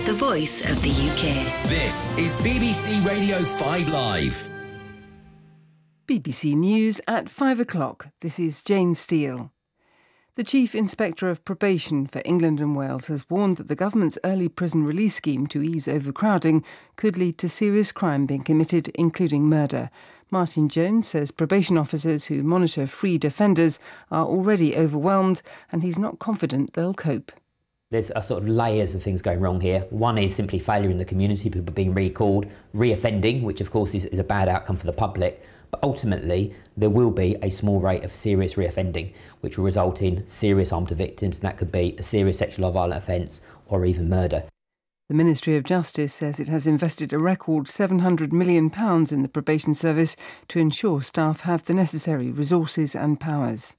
the voice of the UK. This is BBC Radio 5 Live. BBC News at 5 o'clock. This is Jane Steele. The Chief Inspector of Probation for England and Wales has warned that the government's early prison release scheme to ease overcrowding could lead to serious crime being committed, including murder. Martin Jones says probation officers who monitor freed offenders are already overwhelmed and he's not confident they'll cope. There's a sort of layers of things going wrong here. One is simply failure in the community, people being recalled, reoffending, which of course is a bad outcome for the public. But ultimately, there will be a small rate of serious reoffending, which will result in serious harm to victims, and that could be a serious sexual or violent offence or even murder. The Ministry of Justice says it has invested a record £700 million in the probation service to ensure staff have the necessary resources and powers.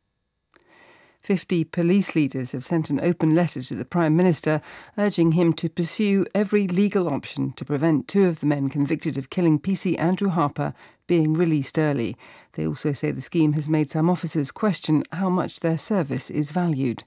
50 police leaders have sent an open letter to the Prime Minister urging him to pursue every legal option to prevent two of the men convicted of killing PC Andrew Harper being released early. They also say the scheme has made some officers question how much their service is valued.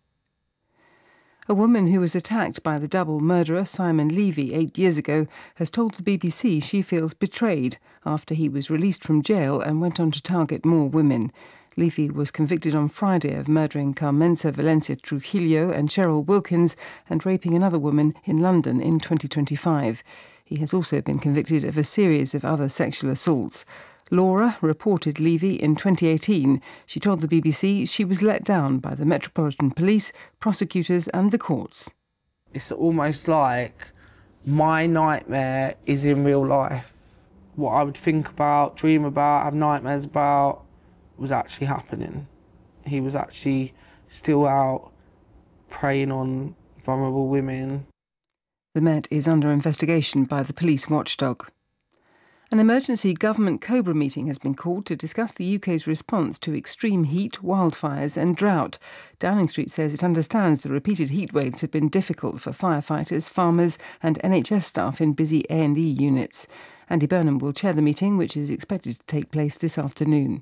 A woman who was attacked by the double murderer Simon Levy 8 years ago has told the BBC she feels betrayed after he was released from jail and went on to target more women. Levy was convicted on Friday of murdering Carmenza Valencia Trujillo and Cheryl Wilkins and raping another woman in London in 2025. He has also been convicted of a series of other sexual assaults. Laura reported Levy in 2018. She told the BBC she was let down by the Metropolitan Police, prosecutors and the courts. It's almost like my nightmare is in real life. What I would think about, dream about, have nightmares about was actually happening. He was actually still out preying on vulnerable women. The Met is under investigation by the police watchdog. An emergency government COBRA meeting has been called to discuss the UK's response to extreme heat, wildfires and drought. Downing Street says it understands the repeated heat waves have been difficult for firefighters, farmers and NHS staff in busy A&E units. Andy Burnham will chair the meeting, which is expected to take place this afternoon.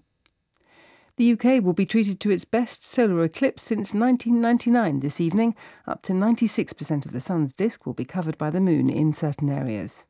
The UK will be treated to its best solar eclipse since 1999 this evening. Up to 96% of the sun's disk will be covered by the moon in certain areas.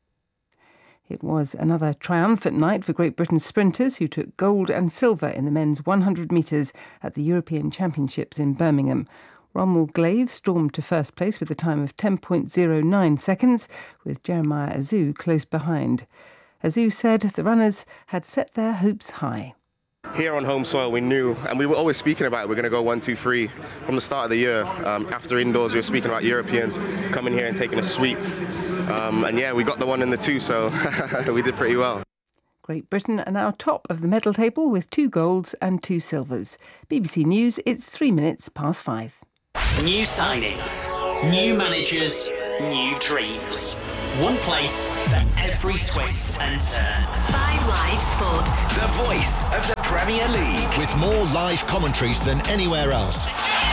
It was another triumphant night for Great Britain's sprinters who took gold and silver in the men's 100 metres at the European Championships in Birmingham. Rommel Glave stormed to first place with a time of 10.09 seconds, with Jeremiah Azu close behind. Azu said the runners had set their hopes high. Here on home soil, we knew, and we were always speaking about it, we're going to go 1, 2, 3 from the start of the year. After indoors, we were speaking about Europeans coming here and taking a sweep. And yeah, we got the 1 and the 2, so we did pretty well. Great Britain are now top of the medal table with 2 golds and 2 silvers. BBC News, it's 3 minutes past 5. New signings, new managers, new dreams. One place for every twist and turn. 5 Live Sport. The voice of the Premier League. With more live commentaries than anywhere else.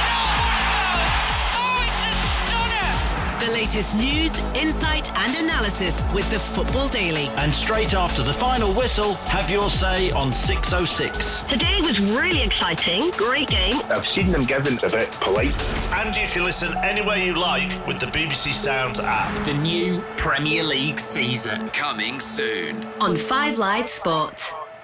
The latest news, insight and analysis with the Football Daily. And straight after the final whistle, have your say on 606. Today was really exciting. Great game. I've seen them given a bit polite. And you can listen anywhere you like with the BBC Sounds app. The new Premier League season coming soon. On 5 Live Sport.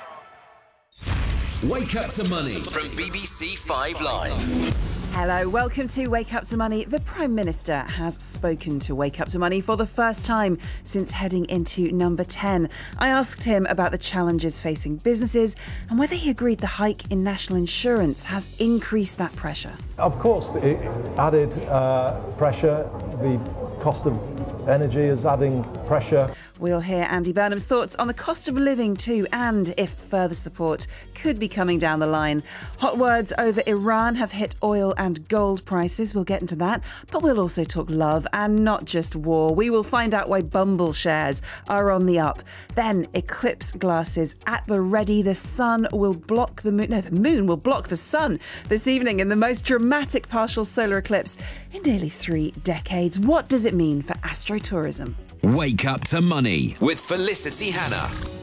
Wake Up to Money from BBC 5 Live. Hello, welcome to Wake Up to Money. The Prime Minister has spoken to Wake Up to Money for the first time since heading into number 10. I asked him about the challenges facing businesses and whether he agreed the hike in national insurance has increased that pressure. Of course, it added pressure. The cost of energy is adding pressure. We'll hear Andy Burnham's thoughts on the cost of living too, and if further support could be coming down the line. Hot words over Iran have hit oil and gold prices. We'll get into that, but we'll also talk love and not just war. We will find out why Bumble shares are on the up. Then eclipse glasses at the ready. The sun will block the moon. No, the moon will block the sun this evening in the most dramatic partial solar eclipse in nearly 3 decades. What does it mean for astrotourism? Wake Up to Money with Felicity Hannah.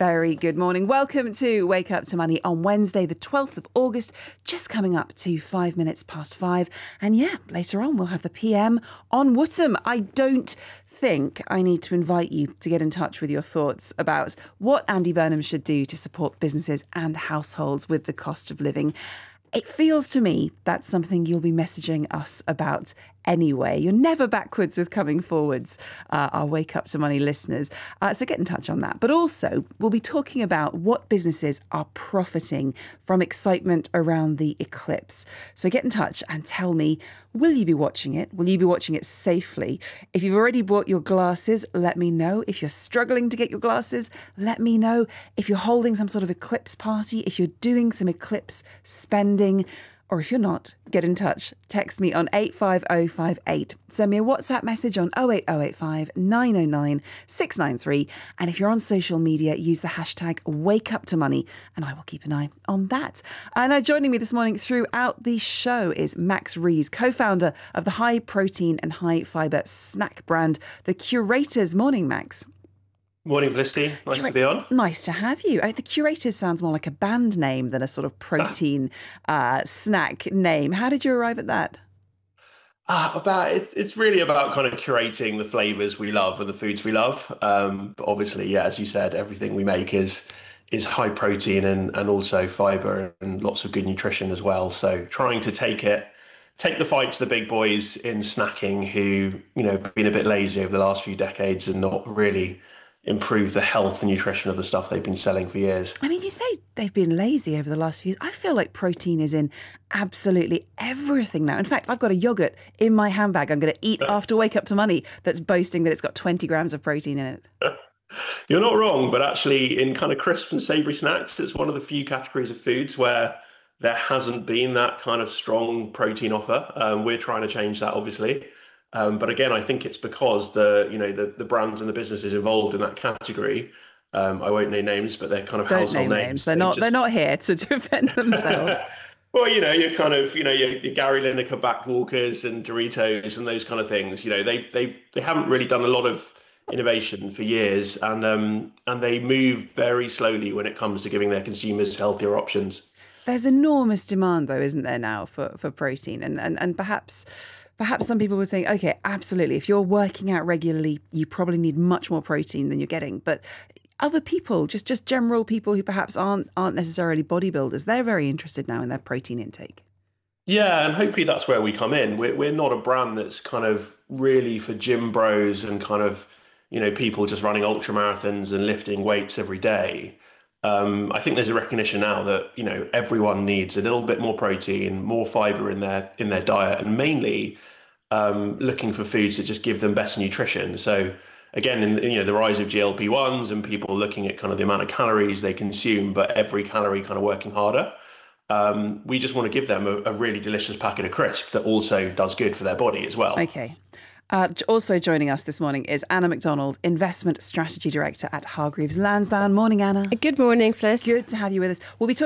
Very good morning. Welcome to Wake Up to Money on Wednesday, the 12th of August, just coming up to 5 minutes past 5. And yeah, later on we'll have the PM on Wootton. I don't think I need to invite you to get in touch with your thoughts about what Andy Burnham should do to support businesses and households with the cost of living. It feels to me that's something you'll be messaging us about anyway. You're never backwards with coming forwards, our Wake Up to Money listeners. So get in touch on that. But also, we'll be talking about what businesses are profiting from excitement around the eclipse. So get in touch and tell me, will you be watching it? Will you be watching it safely? If you've already bought your glasses, let me know. If you're struggling to get your glasses, let me know. If you're holding some sort of eclipse party, if you're doing some eclipse spending, or if you're not, get in touch. Text me on 85058. Send me a WhatsApp message on 08085 909 693. And if you're on social media, use the hashtag WakeUpToMoney, and I will keep an eye on that. And joining me this morning throughout the show is Max Rees, co-founder of the high protein and high fibre snack brand, The Curators. Morning, Max. Morning, Felicity. Nice to be on. Nice to have you. The Curators sounds more like a band name than a sort of protein snack name. How did you arrive at that? It's really about kind of curating the flavours we love and the foods we love. But obviously, yeah, as you said, everything we make is high protein and also fibre and lots of good nutrition as well. So trying to take the fight to the big boys in snacking who, have been a bit lazy over the last few decades and not really improve the health and nutrition of the stuff they've been selling for years. I mean, you say they've been lazy over the last few years. I feel like protein is in absolutely everything now. In fact, I've got a yoghurt in my handbag I'm going to eat after Wake Up to Money that's boasting that it's got 20 grams of protein in it. You're not wrong, but actually in kind of crisp and savoury snacks, it's one of the few categories of foods where there hasn't been that kind of strong protein offer. We're trying to change that, obviously. But again, I think it's because the brands and the businesses involved in that category. I won't name names, but they're kind of household names. They're not here to defend themselves. Well, you're kind of your Gary Lineker backed Walkers and Doritos and those kind of things. They haven't really done a lot of innovation for years, and they move very slowly when it comes to giving their consumers healthier options. There's enormous demand, though, isn't there now for protein, and perhaps some people would think, okay, absolutely, if you're working out regularly, you probably need much more protein than you're getting. But other people, just general people who perhaps aren't necessarily bodybuilders, they're very interested now in their protein intake. Yeah, and hopefully that's where we come in. We're not a brand that's kind of really for gym bros and kind of, people just running ultra marathons and lifting weights every day. I think there's a recognition now that, everyone needs a little bit more protein, more fibre in their diet, and mainly looking for foods that just give them better nutrition. So again, in the rise of GLP-1s and people looking at kind of the amount of calories they consume, but every calorie kind of working harder. We just want to give them a really delicious packet of crisp that also does good for their body as well. Okay. Also joining us this morning is Anna McDonald, Investment Strategy Director at Hargreaves Lansdown. Morning, Anna. Good morning, Fliss. Good to have you with us. We'll be talking